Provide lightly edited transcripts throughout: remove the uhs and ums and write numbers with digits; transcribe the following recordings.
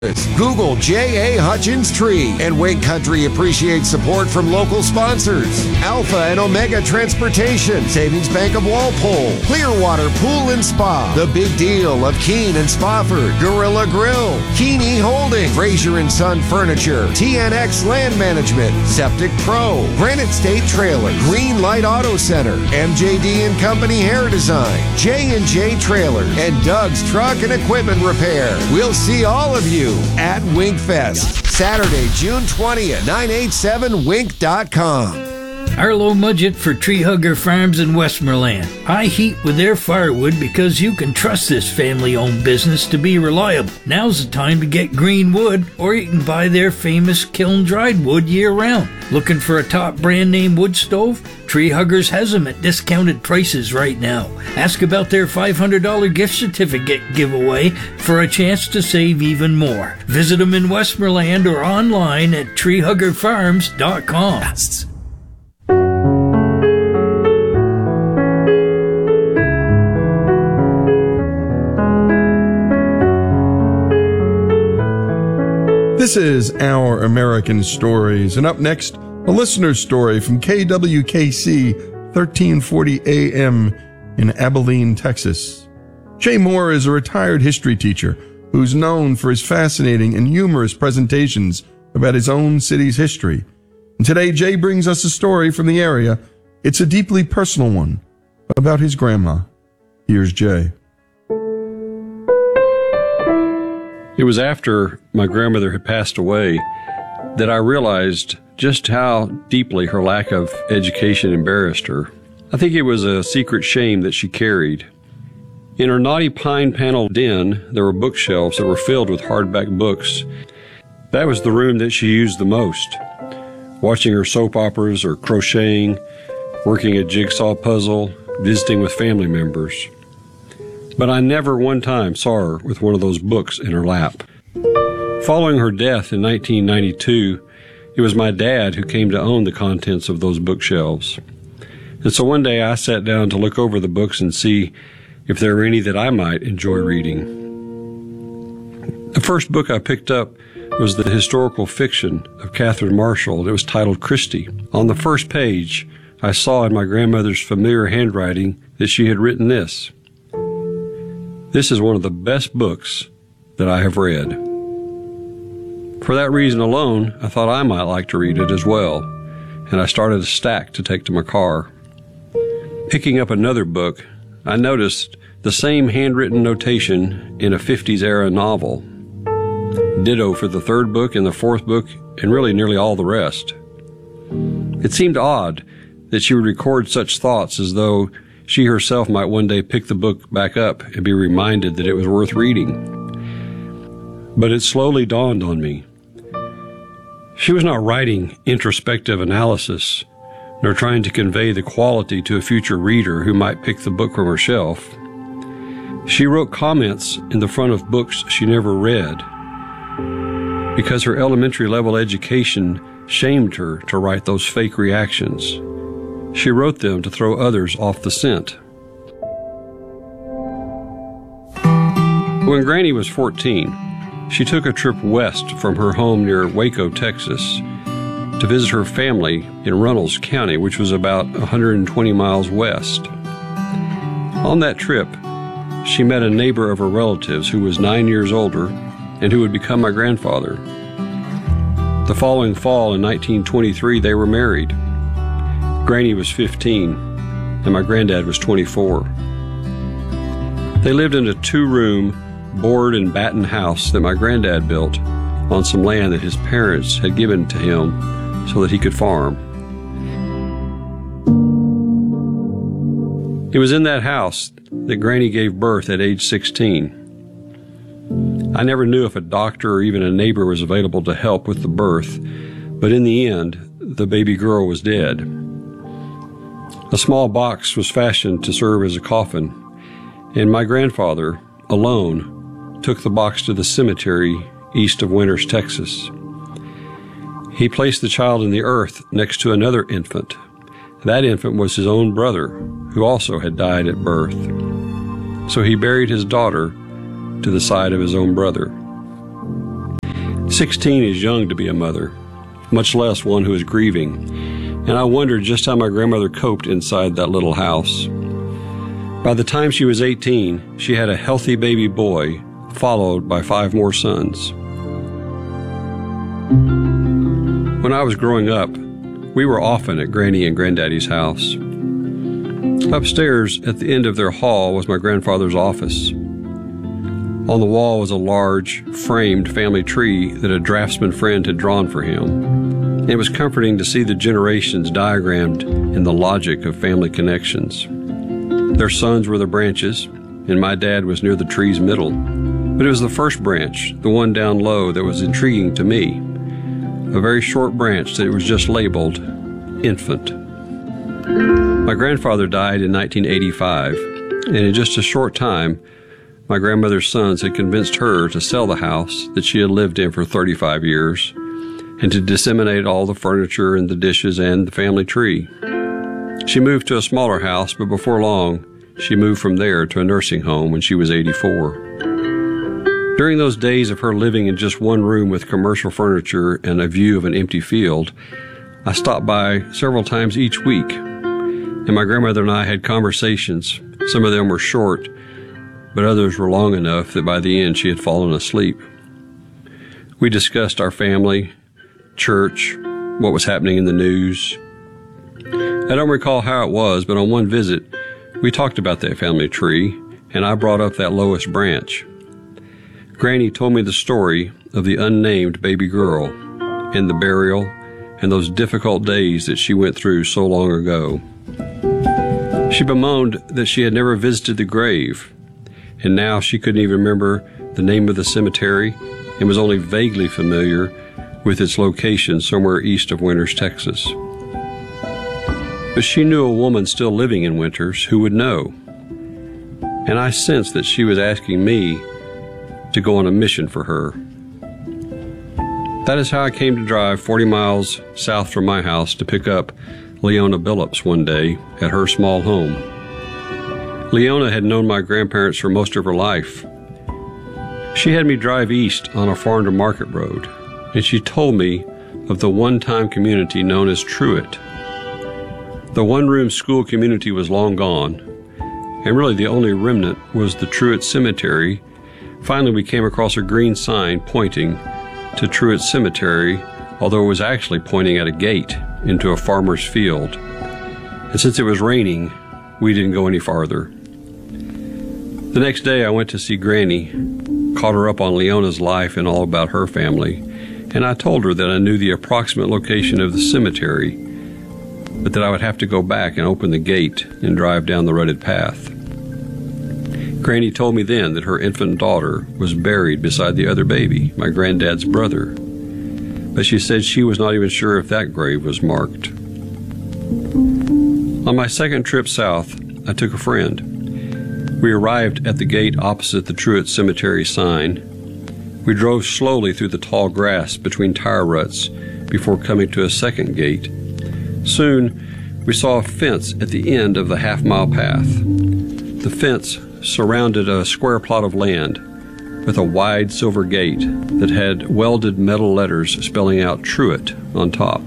Google J.A. Hutchins Tree, and Wake Country appreciates support from local sponsors. Alpha and Omega Transportation, Savings Bank of Walpole, Clearwater Pool and Spa, The Big Deal of Keene and Spofford, Gorilla Grill, Keeney Holding, Fraser and Son Furniture, TNX Land Management, Septic Pro, Granite State Trailer, Green Light Auto Center, MJD and Company Hair Design, J&J Trailer, and Doug's Truck and Equipment Repair. We'll see all of you at WinkFest, Saturday, June 20th, 987wink.com. Our low budget for Tree Hugger Farms in Westmoreland. I heat with their firewood because you can trust this family-owned business to be reliable. Now's the time to get green wood, or you can buy their famous kiln-dried wood year-round. Looking for a top brand-name wood stove? Tree Huggers has them at discounted prices right now. Ask about their $500 gift certificate giveaway for a chance to save even more. Visit them in Westmoreland or online at treehuggerfarms.com. This is Our American Stories, and up next, a listener's story from KWKC 1340 AM in Abilene, Texas. Jay Moore is a retired history teacher who's known for his fascinating and humorous presentations about his own city's history. And today, Jay brings us a story from the area. It's a deeply personal one about his grandma. Here's Jay. It was after my grandmother had passed away that I realized just how deeply her lack of education embarrassed her. I think it was a secret shame that she carried. In her naughty pine panel den, there were bookshelves that were filled with hardback books. That was the room that she used the most, watching her soap operas or crocheting, working a jigsaw puzzle, visiting with family members. But I never one time saw her with one of those books in her lap. Following her death in 1992, it was my dad who came to own the contents of those bookshelves. And so one day I sat down to look over the books and see if there were any that I might enjoy reading. The first book I picked up was the historical fiction of Catherine Marshall. It was titled Christie. On the first page, I saw in my grandmother's familiar handwriting that she had written this: "This is one of the best books that I have read." For that reason alone, I thought I might like to read it as well, and I started a stack to take to my car. Picking up another book, I noticed the same handwritten notation in a 50s-era novel. Ditto for the third book and the fourth book, and really nearly all the rest. It seemed odd that she would record such thoughts as though she herself might one day pick the book back up and be reminded that it was worth reading. But it slowly dawned on me. She was not writing introspective analysis, nor trying to convey the quality to a future reader who might pick the book from her shelf. She wrote comments in the front of books she never read, because her elementary level education shamed her to write those fake reactions. She wrote them to throw others off the scent. When Granny was 14, she took a trip west from her home near Waco, Texas, to visit her family in Runnels County, which was about 120 miles west. On that trip, she met a neighbor of her relatives who was 9 years older and who would become my grandfather. The following fall in 1923, they were married. Granny was 15, and my granddad was 24. They lived in a 2-room, board and batten house that my granddad built on some land that his parents had given to him so that he could farm. It was in that house that Granny gave birth at age 16. I never knew if a doctor or even a neighbor was available to help with the birth, but in the end, the baby girl was dead. A small box was fashioned to serve as a coffin, and my grandfather, alone, took the box to the cemetery east of Winters, Texas. He placed the child in the earth next to another infant. That infant was his own brother, who also had died at birth. So he buried his daughter to the side of his own brother. 16 is young to be a mother, much less one who is grieving, and I wondered just how my grandmother coped inside that little house. By the time she was 18, she had a healthy baby boy, followed by 5 more sons. When I was growing up, we were often at Granny and Granddaddy's house. Upstairs, at the end of their hall, was my grandfather's office. On the wall was a large, framed family tree that a draftsman friend had drawn for him. It was comforting to see the generations diagrammed in the logic of family connections. Their sons were the branches, and my dad was near the tree's middle. But it was the first branch, the one down low, that was intriguing to me. A very short branch that was just labeled infant. My grandfather died in 1985, and in just a short time, my grandmother's sons had convinced her to sell the house that she had lived in for 35 years and to disseminate all the furniture and the dishes and the family tree. She moved to a smaller house, but before long, she moved from there to a nursing home when she was 84. During those days of her living in just one room with commercial furniture and a view of an empty field, I stopped by several times each week, and my grandmother and I had conversations. Some of them were short, but others were long enough that by the end she had fallen asleep. We discussed our family, church, what was happening in the news. I don't recall how it was, but on one visit, we talked about that family tree, and I brought up that lowest branch. Granny told me the story of the unnamed baby girl and the burial and those difficult days that she went through so long ago. She bemoaned that she had never visited the grave, and now she couldn't even remember the name of the cemetery and was only vaguely familiar with its location somewhere east of Winters, Texas. But she knew a woman still living in Winters who would know, and I sensed that she was asking me to go on a mission for her. That is how I came to drive 40 miles south from my house to pick up Leona Billups one day at her small home. Leona had known my grandparents for most of her life. She had me drive east on a farm to market road, and she told me of the one-time community known as Truett. The one-room school community was long gone, and really the only remnant was the Truett Cemetery. Finally, we came across a green sign pointing to Truett Cemetery, although it was actually pointing at a gate into a farmer's field. And since it was raining, we didn't go any farther. The next day, I went to see Granny, caught her up on Leona's life and all about her family, and I told her that I knew the approximate location of the cemetery, but that I would have to go back and open the gate and drive down the rutted path. Granny told me then that her infant daughter was buried beside the other baby, my granddad's brother, but she said she was not even sure if that grave was marked. On my second trip south, I took a friend. We arrived at the gate opposite the Truett Cemetery sign. We drove slowly through the tall grass between tire ruts before coming to a second gate. Soon, we saw a fence at the end of the half-mile path. The fence surrounded a square plot of land with a wide silver gate that had welded metal letters spelling out Truett on top.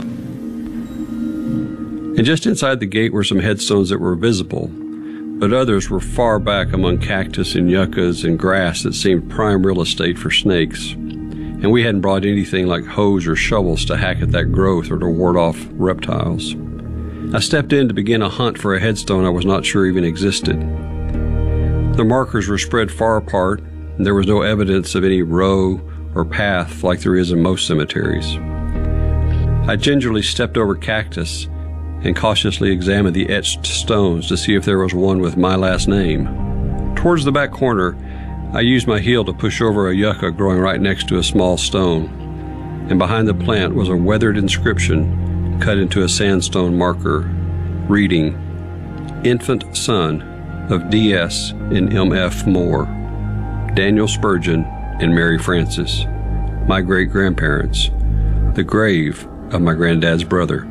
And just inside the gate were some headstones that were visible, but others were far back among cactus and yuccas and grass that seemed prime real estate for snakes. And we hadn't brought anything like hoes or shovels to hack at that growth or to ward off reptiles. I stepped in to begin a hunt for a headstone I was not sure even existed. The markers were spread far apart, and there was no evidence of any row or path like there is in most cemeteries. I gingerly stepped over cactus and cautiously examined the etched stones to see if there was one with my last name. Towards the back corner, I used my heel to push over a yucca growing right next to a small stone, and behind the plant was a weathered inscription cut into a sandstone marker, reading, "Infant son of D.S. and M.F. Moore, Daniel Spurgeon and Mary Frances, my great-grandparents, the grave of my granddad's brother."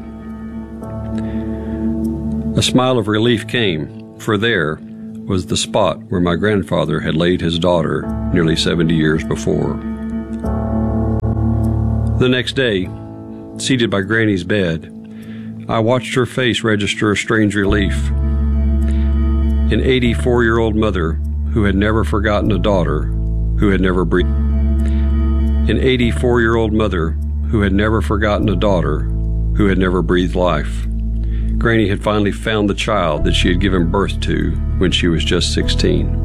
A smile of relief came, for there was the spot where my grandfather had laid his daughter nearly 70 years before. The next day, seated by Granny's bed, I watched her face register a strange relief. An 84-year-old mother who had never forgotten a daughter who had never breathed. An 84-year-old mother who had never forgotten a daughter who had never breathed life. Granny had finally found the child that she had given birth to when she was just 16.